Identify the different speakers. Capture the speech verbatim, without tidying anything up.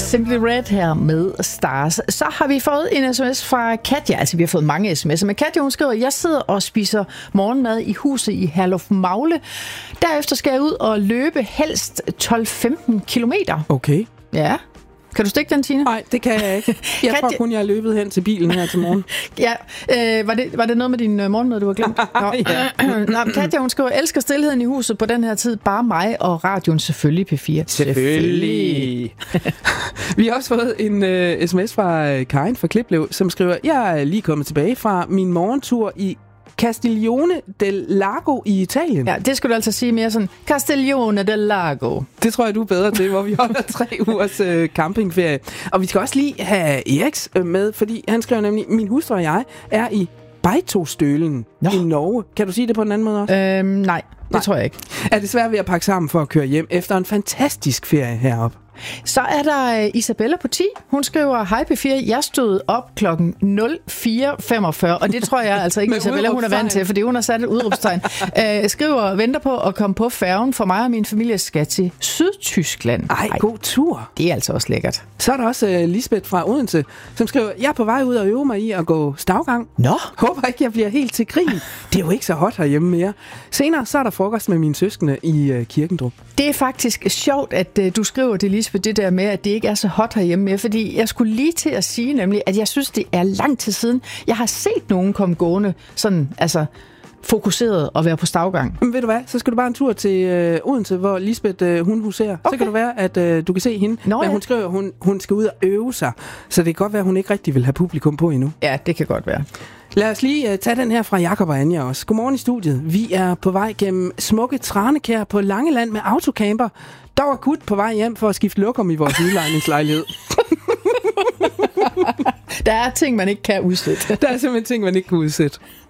Speaker 1: Simply Red her med Stars. Så har vi fået en sms fra Katja. Altså, vi har fået mange sms'er. Men Katja, hun skriver, jeg sidder og spiser morgenmad i huset i Herlufmagle. Derefter skal jeg ud og løbe helst tolv til femten kilometer.
Speaker 2: Okay.
Speaker 1: Ja. Kan du stikke den, Tine?
Speaker 2: Nej, det kan jeg ikke. Jeg tror kun, jeg har løbet hen til bilen her til morgen.
Speaker 1: Ja, øh, var, det, var det noget med din uh, morgenmad, du har glemt? Nå. Nå, Katja, hun skriver, elsker stilheden i huset på den her tid. Bare mig og radioen, selvfølgelig P fire.
Speaker 2: Selvfølgelig. Vi har også fået en uh, sms fra Karin fra Kliplev, som skriver, jeg er lige kommet tilbage fra min morgentur i Castiglione del Lago i Italien.
Speaker 1: Ja, det skulle du altså sige mere sådan, Castiglione del Lago.
Speaker 2: Det tror jeg, du er bedre til, hvor vi holder tre ugers øh, campingferie. Og vi skal også lige have Eriks øh, med, fordi han skriver nemlig, min hustru og jeg er i Beitostølen i Norge. Kan du sige det på en anden måde også?
Speaker 1: Øhm, nej, det nej. tror jeg ikke.
Speaker 2: Er det svært ved at pakke sammen for at køre hjem efter en fantastisk ferie heroppe?
Speaker 1: Så er der uh, Isabella på ti. Hun skriver, hej P fire, jeg stod op klokken nul fire femogfyrre, og det tror jeg altså ikke, Isabella, hun er vant til, fordi hun har sat et udråbstegn. uh, skriver, venter på at komme på færgen, for mig og min familie skal til Sydtyskland.
Speaker 2: Ej, Ej, god tur.
Speaker 1: Det er altså også lækkert.
Speaker 2: Så er der også uh, Lisbeth fra Odense, som skriver, jeg er på vej ud og øve mig i at gå stavgang.
Speaker 1: Nå.
Speaker 2: Håber ikke, jeg bliver helt til grin. Det er jo ikke så hot herhjemme mere. Senere så er der frokost med mine søskende i uh, Kirkendrup. Det
Speaker 1: er faktisk sjovt, at uh, du skriver det, Lisbeth, det der med, at det ikke er så hot herhjemme mere, fordi jeg skulle lige til at sige nemlig, at jeg synes, det er lang tid siden, jeg har set nogen komme gående sådan, altså fokuseret og være på stavgang.
Speaker 2: Men ved du hvad, så skal du bare en tur til øh, Odense, hvor Lisbeth øh, hun huserer. Okay. Så kan du være, at øh, du kan se hende. Nå, men ja. hun skriver, at hun, hun skal ud og øve sig, så det kan godt være, at hun ikke rigtig vil have publikum på endnu.
Speaker 1: Ja, det kan godt være.
Speaker 2: Lad os lige uh, tage den her fra Jakob og Anja også. Godmorgen i studiet. Vi er på vej gennem smukke Tranekær på Langeland med autocamper. Dog akut på vej hjem for at skifte lokum i vores udlejningslejlighed.
Speaker 1: Der er ting, man ikke kan udsætte.
Speaker 2: Der er simpelthen ting, man ikke kan udsætte.